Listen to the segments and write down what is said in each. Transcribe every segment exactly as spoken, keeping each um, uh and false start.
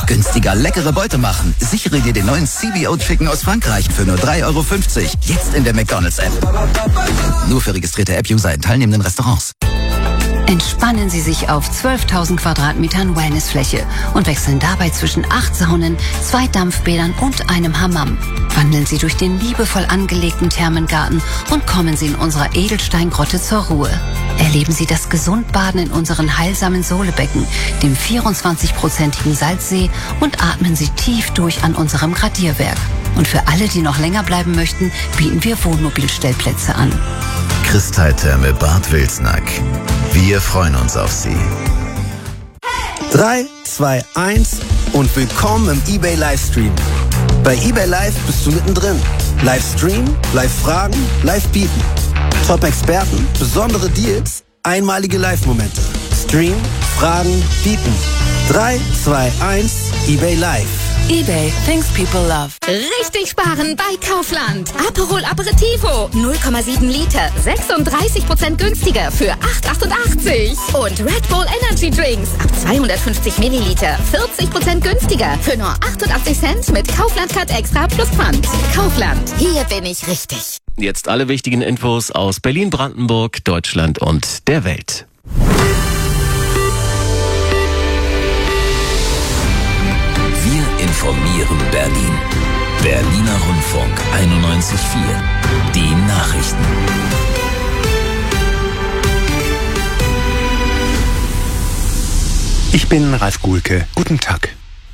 günstiger leckere Beute machen. Sichere dir den neuen C B O Chicken aus Frankreich für nur drei Euro fünfzig. Jetzt in der McDonald's-App. Nur für registrierte App-User in teilnehmenden Restaurants. Entspannen Sie sich auf zwölftausend Quadratmetern Wellnessfläche und wechseln dabei zwischen acht Saunen, zwei Dampfbädern und einem Hammam. Wandeln Sie durch den liebevoll angelegten Thermengarten und kommen Sie in unserer Edelsteingrotte zur Ruhe. Erleben Sie das Gesundbaden in unseren heilsamen Sohlebecken, dem vierundzwanzig-prozentigen Salzsee und atmen Sie tief durch an unserem Gradierwerk. Und für alle, die noch länger bleiben möchten, bieten wir Wohnmobilstellplätze an. Kristalltherme Bad Wilsnack. Wir freuen uns auf Sie. drei, zwei, eins und willkommen im eBay Livestream. Bei eBay Live bist du mittendrin. Livestream, Live-Fragen, Live-Bieten. Top-Experten, besondere Deals, einmalige Live-Momente. Stream, Fragen, Bieten. drei, zwei, eins, eBay Live. eBay, things people love. Richtig sparen bei Kaufland. Aperol Aperitivo, null Komma sieben Liter, sechsunddreißig Prozent günstiger für acht Euro achtundachtzig. Und Red Bull Energy Drinks ab zweihundertfünfzig Milliliter, vierzig Prozent günstiger für nur achtundachtzig Cent mit Kaufland Card Extra plus Pfand. Kaufland, hier bin ich richtig. Jetzt alle wichtigen Infos aus Berlin, Brandenburg, Deutschland und der Welt. Wir informieren Berlin. Berliner Rundfunk einundneunzig Komma vier. Die Nachrichten. Ich bin Ralf Guhlke. Guten Tag.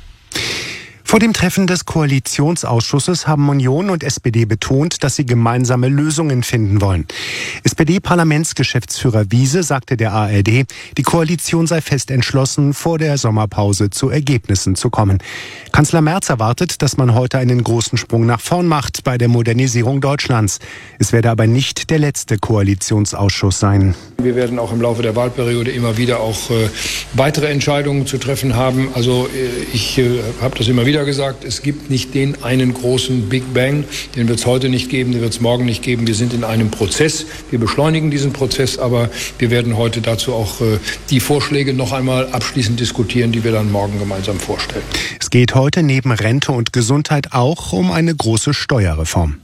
Vor dem Treffen des Koalitionsausschusses haben Union und S P D betont, dass sie gemeinsame Lösungen finden wollen. S P D-Parlamentsgeschäftsführer Wiese sagte der A R D, die Koalition sei fest entschlossen, vor der Sommerpause zu Ergebnissen zu kommen. Kanzler Merz erwartet, dass man heute einen großen Sprung nach vorn macht bei der Modernisierung Deutschlands. Es werde aber nicht der letzte Koalitionsausschuss sein. Wir werden auch im Laufe der Wahlperiode immer wieder auch äh, weitere Entscheidungen zu treffen haben. Also äh, ich äh, habe das immer wieder gesagt, es gibt nicht den einen großen Big Bang, den wird es heute nicht geben, den wird es morgen nicht geben. Wir sind in einem Prozess, wir beschleunigen diesen Prozess, aber wir werden heute dazu auch äh, die Vorschläge noch einmal abschließend diskutieren, die wir dann morgen gemeinsam vorstellen. Es geht heute neben Rente und Gesundheit auch um eine große Steuerreform.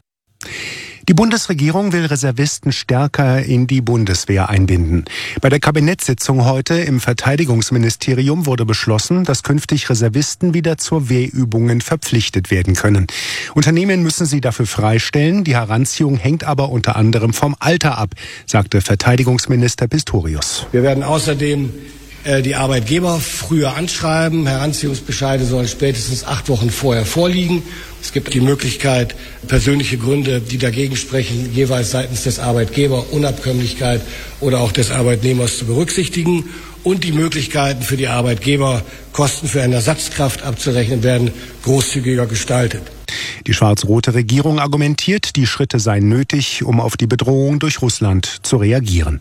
Die Bundesregierung will Reservisten stärker in die Bundeswehr einbinden. Bei der Kabinettssitzung heute im Verteidigungsministerium wurde beschlossen, dass künftig Reservisten wieder zur Wehrübungen verpflichtet werden können. Unternehmen müssen sie dafür freistellen. Die Heranziehung hängt aber unter anderem vom Alter ab, sagte Verteidigungsminister Pistorius. Wir werden außerdem die Arbeitgeber früher anschreiben. Heranziehungsbescheide sollen spätestens acht Wochen vorher vorliegen. Es gibt die Möglichkeit, persönliche Gründe, die dagegen sprechen, jeweils seitens des Arbeitgebers, Unabkömmlichkeit oder auch des Arbeitnehmers zu berücksichtigen. Und die Möglichkeiten für die Arbeitgeber, Kosten für eine Ersatzkraft abzurechnen, werden großzügiger gestaltet. Die schwarz-rote Regierung argumentiert, die Schritte seien nötig, um auf die Bedrohung durch Russland zu reagieren.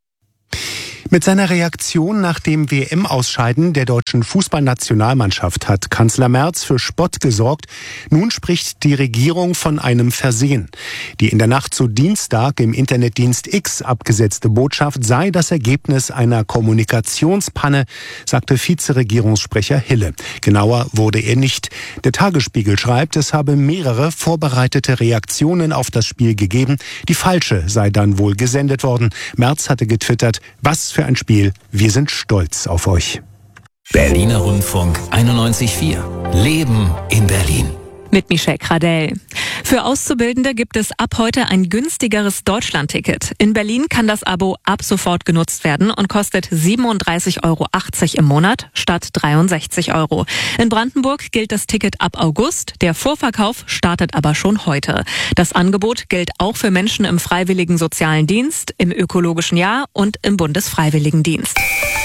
Mit seiner Reaktion nach dem W M-Ausscheiden der deutschen Fußballnationalmannschaft hat Kanzler Merz für Spott gesorgt. Nun spricht die Regierung von einem Versehen. Die in der Nacht zu Dienstag im Internetdienst X abgesetzte Botschaft sei das Ergebnis einer Kommunikationspanne, sagte Vizeregierungssprecher Hille. Genauer wurde er nicht. Der Tagesspiegel schreibt, es habe mehrere vorbereitete Reaktionen auf das Spiel gegeben. Die falsche sei dann wohl gesendet worden. Merz hatte getwittert, was für ein Spiel. Wir sind stolz auf euch. Berliner Rundfunk einundneunzig Komma vier. Leben in Berlin. Mit Michelle Cradell. Für Auszubildende gibt es ab heute ein günstigeres Deutschlandticket. In Berlin kann das Abo ab sofort genutzt werden und kostet siebenunddreißig Euro achtzig im Monat statt dreiundsechzig Euro. In Brandenburg gilt das Ticket ab August. Der Vorverkauf startet aber schon heute. Das Angebot gilt auch für Menschen im Freiwilligen Sozialen Dienst, im Ökologischen Jahr und im Bundesfreiwilligendienst.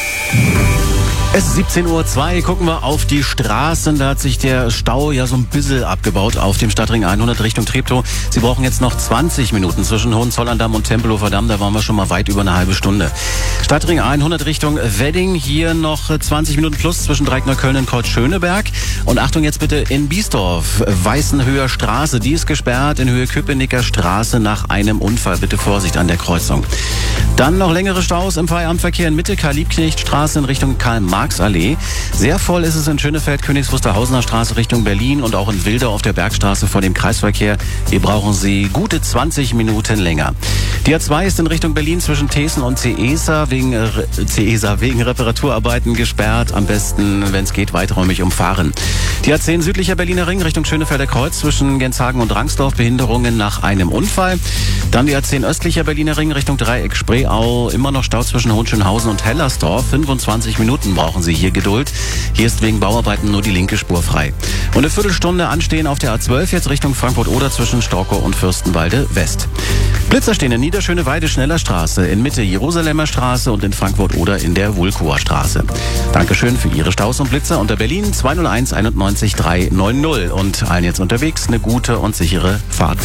Es ist siebzehn Uhr zwei, gucken wir auf die Straßen. Da hat sich der Stau ja so ein bisschen abgebaut auf dem Stadtring hundert Richtung Treptow. Sie brauchen jetzt noch zwanzig Minuten zwischen Hohenzollern-Damm und Tempelhofer Damm. Da waren wir schon mal weit über eine halbe Stunde. Stadtring hundert Richtung Wedding. Hier noch zwanzig Minuten plus zwischen Dreieckneukölln und Kreuzschöneberg. Und Achtung jetzt bitte in Biesdorf. Weißenhöher Straße, die ist gesperrt in Höhe Köpenicker Straße nach einem Unfall. Bitte Vorsicht an der Kreuzung. Dann noch längere Staus im Feierabendverkehr in Mitte, Karl-Liebknecht-Straße in Richtung Karl-Marx. Marxallee. Sehr voll ist es in Schönefeld, Königs Wusterhausener Straße Richtung Berlin und auch in Wildau auf der Bergstraße vor dem Kreisverkehr. Hier brauchen Sie gute zwanzig Minuten länger. Die A zwei ist in Richtung Berlin zwischen Thesen und Ceesa wegen, äh, Ceesa wegen Reparaturarbeiten gesperrt. Am besten, wenn es geht, weiträumig umfahren. Die A zehn südlicher Berliner Ring Richtung Schönefelder Kreuz zwischen Genshagen und Rangsdorf, Behinderungen nach einem Unfall. Dann die A zehn östlicher Berliner Ring Richtung Dreieck Spreeau, immer noch Stau zwischen Hohenschönhausen und Hellersdorf. fünfundzwanzig Minuten brauchen Sie hier Geduld. Hier ist wegen Bauarbeiten nur die linke Spur frei. Und eine Viertelstunde anstehen auf der A zwölf jetzt Richtung Frankfurt-Oder zwischen Storkow und Fürstenwalde West. Blitzer stehen in Niederschöneweide Schneller Straße, in Mitte Jerusalemer Straße und in Frankfurt-Oder in der Wulkower Straße. Dankeschön für Ihre Staus und Blitzer unter Berlin zwei null eins einundneunzig drei neun null und allen jetzt unterwegs eine gute und sichere Fahrt.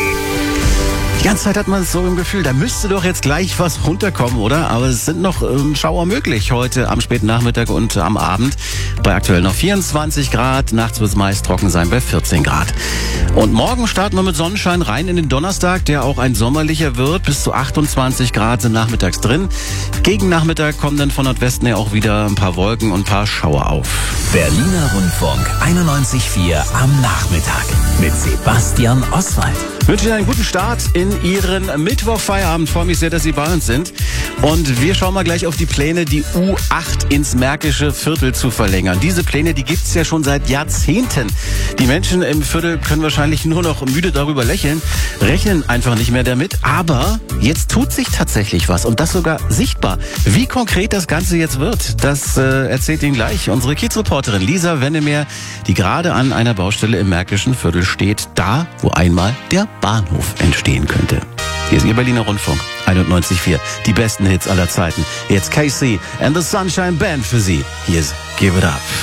Die ganze Zeit hat man so im Gefühl, da müsste doch jetzt gleich was runterkommen, oder? Aber es sind noch ähm, Schauer möglich heute am späten Nachmittag und am Abend. Bei aktuell noch vierundzwanzig Grad, nachts wird es meist trocken sein bei vierzehn Grad. Und morgen starten wir mit Sonnenschein rein in den Donnerstag, der auch ein sommerlicher wird. Bis zu achtundzwanzig Grad sind nachmittags drin. Gegen Nachmittag kommen dann von Nordwesten her auch wieder ein paar Wolken und ein paar Schauer auf. Berliner Rundfunk einundneunzig Komma vier am Nachmittag mit Sebastian Oswald. Ich wünsche Ihnen einen guten Start in Ihren Mittwochfeierabend. Ich freue mich sehr, dass Sie bei uns sind. Und wir schauen mal gleich auf die Pläne, die U acht ins Märkische Viertel zu verlängern. Diese Pläne, die gibt's ja schon seit Jahrzehnten. Die Menschen im Viertel können wahrscheinlich nur noch müde darüber lächeln, rechnen einfach nicht mehr damit. Aber jetzt tut sich tatsächlich was und das sogar sichtbar. Wie konkret das Ganze jetzt wird, das äh, erzählt Ihnen gleich unsere Kiezreporterin Lisa Wennemeer, die gerade an einer Baustelle im Märkischen Viertel steht, da, wo einmal der Bahnhof entstehen könnte. Hier ist Ihr Berliner Rundfunk einundneunzig Komma vier. Die besten Hits aller Zeiten. Jetzt Casey and the Sunshine Band für Sie. Hier ist Give It Up.